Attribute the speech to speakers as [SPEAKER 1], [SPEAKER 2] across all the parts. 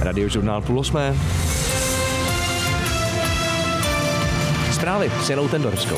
[SPEAKER 1] Radiožurnál 7:30. Zprávy s Janou Tendorskou.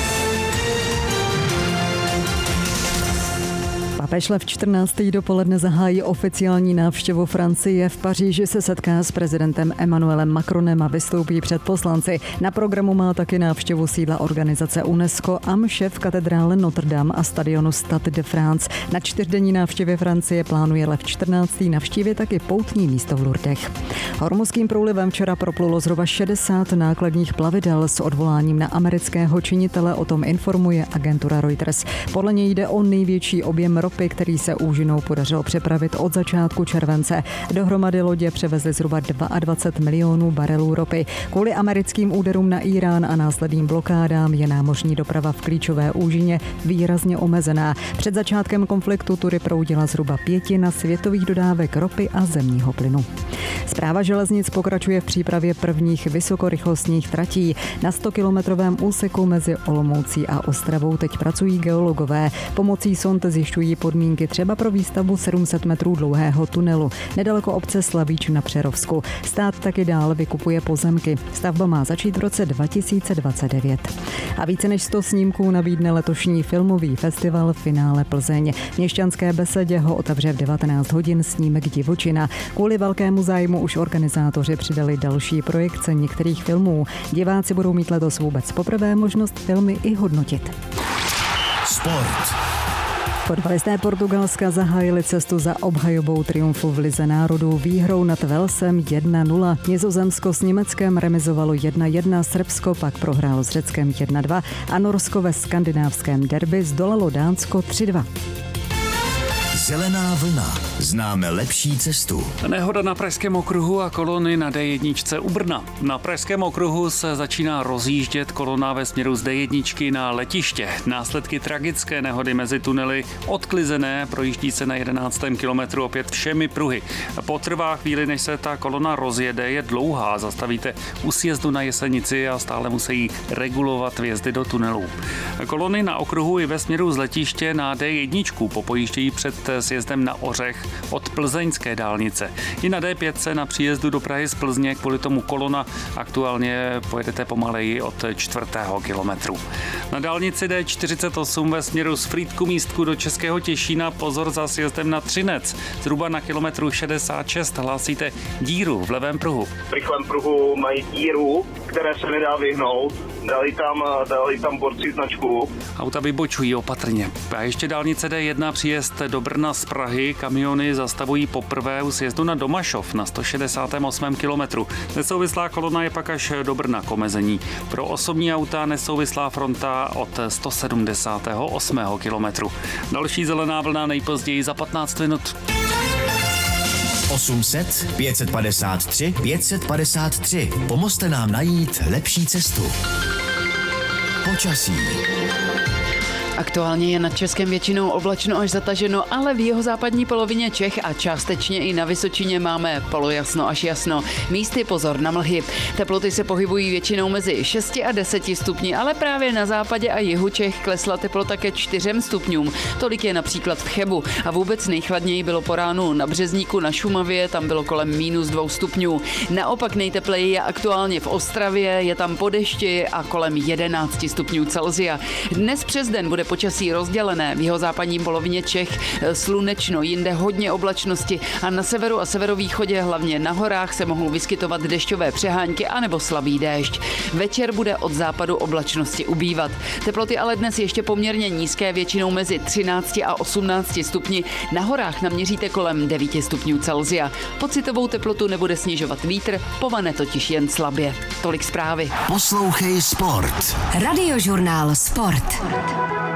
[SPEAKER 2] Papež Lev XIV. Dopoledne zahájí oficiální návštěvu Francie. V Paříži se setká s prezidentem Emmanuelem Macronem a vystoupí před poslanci. Na programu má taky návštěvu sídla organizace UNESCO a mše v katedrále Notre Dame a stadionu Stade de France. Na 4denní návštěvě Francie plánuje Lev XIV. Navštívit taky poutní místo v Lourdech. Hormuzským průlivem včera proplulo zhruba 60 nákladních plavidel s odvoláním na amerického činitele, o tom informuje agentura Reuters. Podle něj jde o největší objem ropy, který se úžinou podařilo přepravit od začátku července. Dohromady lodě převezly zhruba 22 milionů barelů ropy. Kvůli americkým úderům na Irán a následným blokádám je námořní doprava v klíčové úžině výrazně omezená. Před začátkem konfliktu tudy proudila zhruba 1/5 světových dodávek ropy a zemního plynu. Správa železnic pokračuje v přípravě prvních vysokorychlostních tratí. Na 100-kilometrovém úseku mezi Olomoucí a Ostravou teď pracují geologové. Pomocí sond zjišťují podmínky třeba pro výstavbu 700 metrů dlouhého tunelu nedaleko obce Slavíč na Přerovsku. Stát taky dál vykupuje pozemky. Stavba má začít v roce 2029. A více než 100 snímků nabídne letošní filmový festival Finále Plzeň. V Měšťanské besedě ho otevře v 19 hodin snímek Divočina. Kvůli velkému zájmu už organizátoři přidali další projekce některých filmů. Diváci budou mít letos vůbec poprvé možnost filmy i hodnotit.
[SPEAKER 3] Sport.
[SPEAKER 2] Fotbalisté Portugalska zahájili cestu za obhajobou triumfu v Lize národů výhrou nad Walesem 1-0. Nizozemsko s Německem remizovalo 1-1, Srbsko pak prohrálo s Řeckem 1-2 a Norsko ve skandinávském derby zdolalo Dánsko 3-2.
[SPEAKER 3] Zelená vlna. Známe lepší cestu.
[SPEAKER 4] Nehoda na Pražském okruhu a kolony na D1 u Brna. Na Pražském okruhu se začíná rozjíždět kolona ve směru z D1 na letiště. Následky tragické nehody mezi tunely odklizené, projíždí se na 11. kilometru opět všemi pruhy. Potrvá chvíli, než se ta kolona rozjede, je dlouhá. Zastavíte u sjezdu na Jesenici a stále musí regulovat vjezdy do tunelů. Kolony na okruhu i ve směru z letiště na D1 popojíždějí před sjezdem na Ořech od plzeňské dálnice. I na D5 na příjezdu do Prahy z Plzně kvůli tomu kolona aktuálně pojedete pomaleji od 4. kilometru. Na dálnici D48 ve směru z Frýdku Místku do Českého Těšína pozor za sjezdem na Třinec. Zhruba na kilometru 66 hlásíte díru v levém pruhu.
[SPEAKER 5] V rychlém pruhu mají díru, které se nedá vyhnout. Dali tam borci značku.
[SPEAKER 4] Auta vybočují opatrně. A ještě dálnice D1 příjezd do Brna z Prahy. Kamiony zastavují poprvé u sjezdu na Domašov na 168. kilometru. Nesouvislá kolona je pak až do Brna k omezení. Pro osobní auta nesouvislá fronta od 178. kilometru. Další zelená vlna nejpozději za 15 minut.
[SPEAKER 3] 800 553 553. Pomozte nám najít lepší cestu. Počasí.
[SPEAKER 6] Aktuálně je nad Českem většinou oblačno až zataženo, ale v jihozápadní polovině Čech a částečně i na Vysočině máme polojasno až jasno. Místy pozor na mlhy. Teploty se pohybují většinou mezi 6 a 10 stupni, ale právě na západě a jihu Čech klesla teplota ke 4 stupňům. Tolik je například v Chebu. A vůbec nejchladněji bylo po ránu na Březníku na Šumavě, tam bylo kolem -2 stupňů. Naopak nejtepleji je aktuálně v Ostravě, je tam po dešti a kolem 11 stupňů Celsia. Dnes přes den bude počasí rozdělené. V jihozápadní polovině Čech slunečno, jinde hodně oblačnosti a na severu a severovýchodě, hlavně na horách, se mohou vyskytovat dešťové přehánky anebo slabý déšť. Večer bude od západu oblačnosti ubývat. Teploty ale dnes ještě poměrně nízké, většinou mezi 13 a 18 stupni. Na horách naměříte kolem 9 stupňů Celsia. Pocitovou teplotu nebude snižovat vítr, povane totiž jen slabě. Tolik zprávy.
[SPEAKER 3] Poslouchej Sport.
[SPEAKER 7] Radiožurnál Sport.